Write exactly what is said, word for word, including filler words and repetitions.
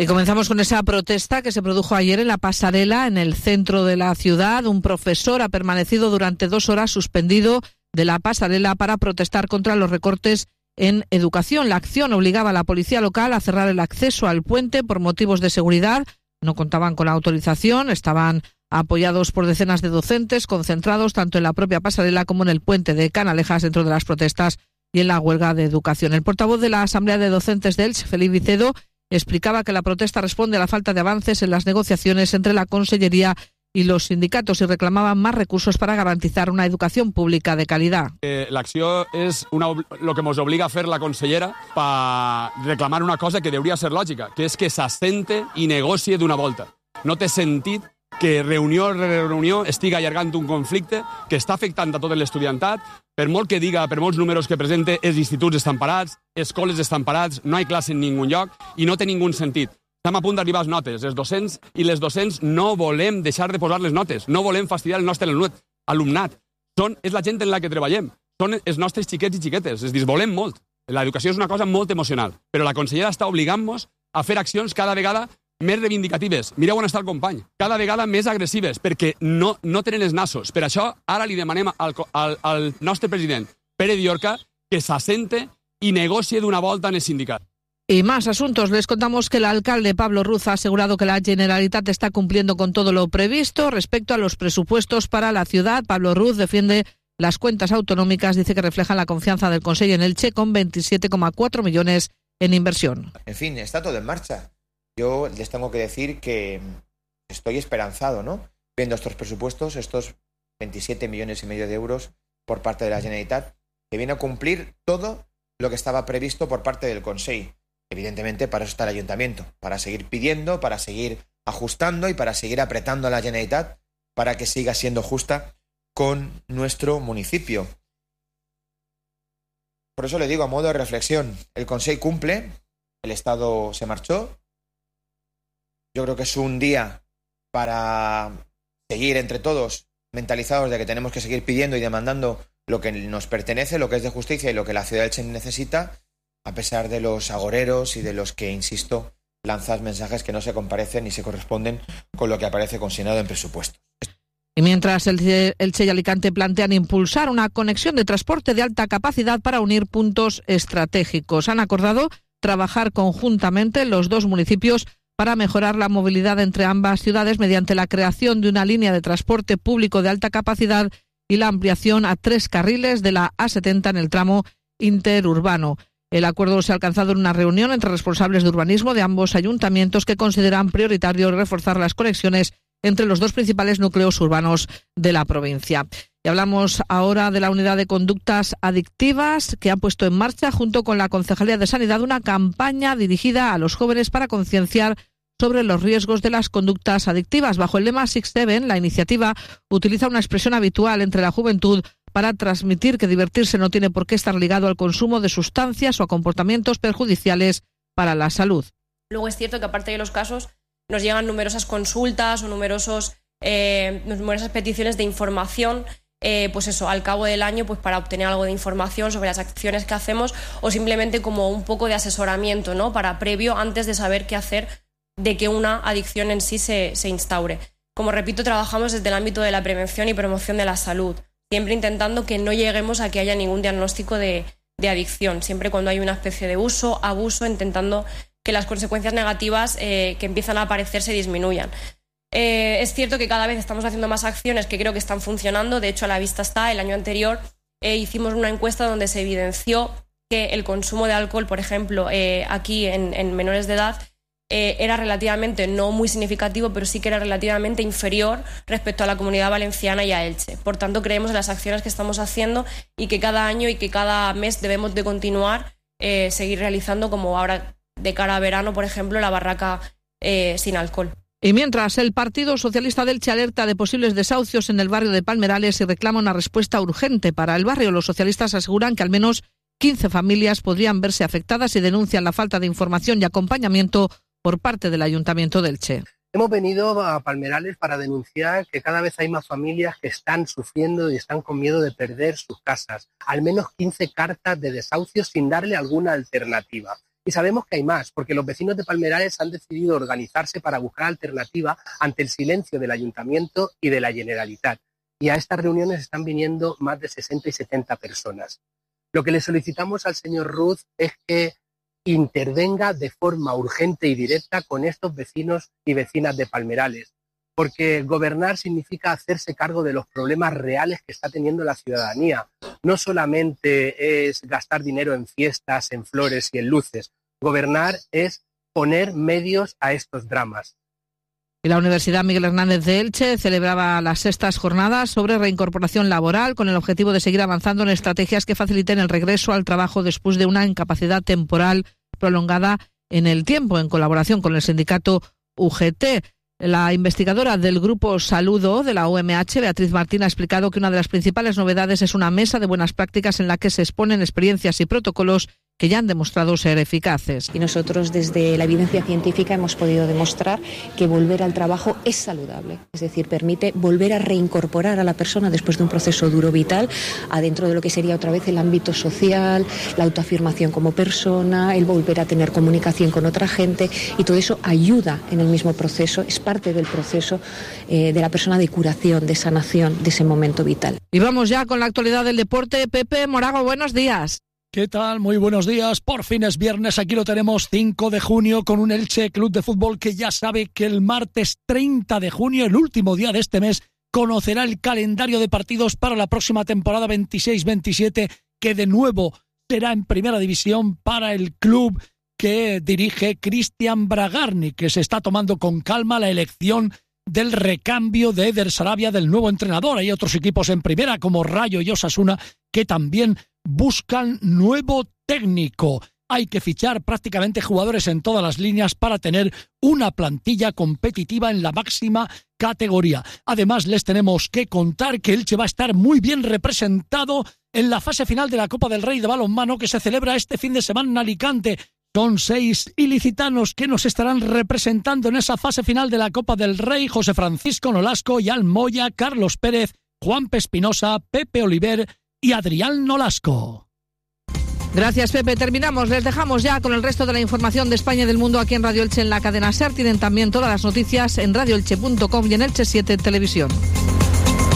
Y comenzamos con esa protesta que se produjo ayer en la pasarela, en el centro de la ciudad. Un profesor ha permanecido durante dos horas suspendido de la pasarela para protestar contra los recortes en educación. La acción obligaba a la policía local a cerrar el acceso al puente por motivos de seguridad. No contaban con la autorización, estaban apoyados por decenas de docentes concentrados tanto en la propia pasarela como en el puente de Canalejas dentro de las protestas y en la huelga de educación. El portavoz de la Asamblea de Docentes de Elche, Felipe Vicedo, explicaba que la protesta responde a la falta de avances en las negociaciones entre la Consellería y los sindicatos y reclamaban más recursos para garantizar una educación pública de calidad. Eh, L'acció és una, lo que ens obliga a fer la consellera per reclamar una cosa que hauria de ser lògica, que és que s'assente i negocie d'una volta. No té sentit que reunió rere reunió estigui allargant un conflicte que està afectant a tot l'estudiantat, per molt que diga, per molts números que presente, els instituts estan parats, escoles estan parats, no hi ha classe en ningú lloc i no té ningú sentit. Estem a punt d'arribar a les notes. Els docents i les docents no volem deixar de posar les notes, no volem fastidiar el nostre alumnat. Són, és la gent en la que treballem, són els nostres xiquets i xiquetes, és dir, volem molt. L'educació és una cosa molt emocional, però la consellera està obligant-nos a fer accions cada vegada més reivindicatives. Mireu on està el company. Cada vegada més agressives, perquè no, no tenen els nassos. Per això, ara li demanem al, al, al nostre president, Pere Diorca, que s'assente i negocie d'una volta en el sindicat. Y más asuntos. Les contamos que el alcalde Pablo Ruz ha asegurado que la Generalitat está cumpliendo con todo lo previsto respecto a los presupuestos para la ciudad. Pablo Ruz defiende las cuentas autonómicas, dice que reflejan la confianza del Consejo en Elche con veintisiete coma cuatro millones en inversión. En fin, está todo en marcha. Yo les tengo que decir que estoy esperanzado, ¿no? Viendo estos presupuestos, estos veintisiete millones y medio de euros por parte de la Generalitat, que viene a cumplir todo lo que estaba previsto por parte del Consejo. Evidentemente, para eso está el Ayuntamiento, para seguir pidiendo, para seguir ajustando y para seguir apretando a la Generalitat para que siga siendo justa con nuestro municipio. Por eso le digo, a modo de reflexión, el Consejo cumple, el Estado se marchó. Yo creo que es un día para seguir entre todos mentalizados de que tenemos que seguir pidiendo y demandando lo que nos pertenece, lo que es de justicia y lo que la ciudad de Elche necesita, a pesar de los agoreros y de los que, insisto, lanzan mensajes que no se comparecen ni se corresponden con lo que aparece consignado en presupuestos. Y mientras el Elche y Alicante plantean impulsar una conexión de transporte de alta capacidad para unir puntos estratégicos, han acordado trabajar conjuntamente los dos municipios para mejorar la movilidad entre ambas ciudades mediante la creación de una línea de transporte público de alta capacidad y la ampliación a tres carriles de la A setenta en el tramo interurbano. El acuerdo se ha alcanzado en una reunión entre responsables de urbanismo de ambos ayuntamientos que consideran prioritario reforzar las conexiones entre los dos principales núcleos urbanos de la provincia. Y hablamos ahora de la Unidad de Conductas Adictivas, que ha puesto en marcha, junto con la Concejalía de Sanidad, una campaña dirigida a los jóvenes para concienciar sobre los riesgos de las conductas adictivas. Bajo el lema Six Seven, la iniciativa utiliza una expresión habitual entre la juventud para transmitir que divertirse no tiene por qué estar ligado al consumo de sustancias o a comportamientos perjudiciales para la salud. Luego es cierto que, aparte de los casos, nos llegan numerosas consultas o numerosos, eh, numerosas peticiones de información, eh, pues eso, al cabo del año, pues para obtener algo de información sobre las acciones que hacemos o simplemente como un poco de asesoramiento, ¿no? Para previo, antes de saber qué hacer, de que una adicción en sí se, se instaure. Como repito, trabajamos desde el ámbito de la prevención y promoción de la salud, siempre intentando que no lleguemos a que haya ningún diagnóstico de, de adicción, siempre cuando hay una especie de uso, abuso, intentando que las consecuencias negativas eh, que empiezan a aparecer se disminuyan. Eh, es cierto que cada vez estamos haciendo más acciones que creo que están funcionando. De hecho, a la vista está, el año anterior eh, hicimos una encuesta donde se evidenció que el consumo de alcohol, por ejemplo, eh, aquí en, en menores de edad, eh, era relativamente, no muy significativo, pero sí que era relativamente inferior respecto a la Comunidad Valenciana y a Elche. Por tanto, creemos en las acciones que estamos haciendo y que cada año y que cada mes debemos de continuar, eh, seguir realizando, como ahora de cara a verano, por ejemplo, la barraca eh, sin alcohol. Y mientras, el Partido Socialista de Elche alerta de posibles desahucios en el barrio de Palmerales y reclama una respuesta urgente para el barrio. Los socialistas aseguran que al menos quince familias podrían verse afectadas y denuncian la falta de información y acompañamiento por parte del Ayuntamiento de Elche. Hemos venido a Palmerales para denunciar que cada vez hay más familias que están sufriendo y están con miedo de perder sus casas. Al menos quince cartas de desahucio sin darle alguna alternativa. Y sabemos que hay más, porque los vecinos de Palmerales han decidido organizarse para buscar alternativa ante el silencio del Ayuntamiento y de la Generalitat. Y a estas reuniones están viniendo más de sesenta y setenta personas. Lo que le solicitamos al señor Ruz es que intervenga de forma urgente y directa con estos vecinos y vecinas de Palmerales, porque gobernar significa hacerse cargo de los problemas reales que está teniendo la ciudadanía. No solamente es gastar dinero en fiestas, en flores y en luces. Gobernar es poner medios a estos dramas. Y la Universidad Miguel Hernández de Elche celebraba las sextas jornadas sobre reincorporación laboral con el objetivo de seguir avanzando en estrategias que faciliten el regreso al trabajo después de una incapacidad temporal prolongada en el tiempo, en colaboración con el sindicato U G T. La investigadora del Grupo Saludo de la U M H, Beatriz Martín, ha explicado que una de las principales novedades es una mesa de buenas prácticas en la que se exponen experiencias y protocolos que ya han demostrado ser eficaces. Y nosotros desde la evidencia científica hemos podido demostrar que volver al trabajo es saludable, es decir, permite volver a reincorporar a la persona después de un proceso duro vital adentro de lo que sería otra vez el ámbito social, la autoafirmación como persona, el volver a tener comunicación con otra gente, y todo eso ayuda en el mismo proceso, es parte del proceso eh, de la persona de curación, de sanación de ese momento vital. Y vamos ya con la actualidad del deporte. Pepe Morago, buenos días. ¿Qué tal? Muy buenos días. Por fin es viernes, aquí lo tenemos, cinco de junio, con un Elche Club de Fútbol que ya sabe que el martes treinta de junio, el último día de este mes, conocerá el calendario de partidos para la próxima temporada veintiséis veintisiete, que de nuevo será en primera división para el club que dirige Cristian Bragarni, que se está tomando con calma la elección del recambio de Eder Sarabia, del nuevo entrenador. Hay otros equipos en primera como Rayo y Osasuna que también buscan nuevo técnico. Hay que fichar prácticamente jugadores en todas las líneas para tener una plantilla competitiva en la máxima categoría. Además, les tenemos que contar que Elche va a estar muy bien representado en la fase final de la Copa del Rey de balonmano que se celebra este fin de semana en Alicante. Son seis ilicitanos que nos estarán representando en esa fase final de la Copa del Rey: José Francisco Nolasco, Ian Moya, Carlos Pérez, Juan Espinosa, Pepe Oliver y Adrián Nolasco. Gracias, Pepe. Terminamos. Les dejamos ya con el resto de la información de España y del mundo aquí en Radio Elche en la cadena SER. Tienen también todas las noticias en radio elche punto com y en Elche siete Televisión.